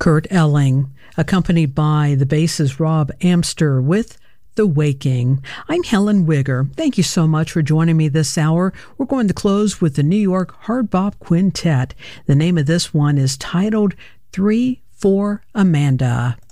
Kurt Elling, accompanied by the bassist Rob Amster with The Waking. I'm Helen Wigger. Thank you so much for joining me this hour. We're going to close with the New York Hard Bop Quintet. The name of this one is titled 3 for Amanda.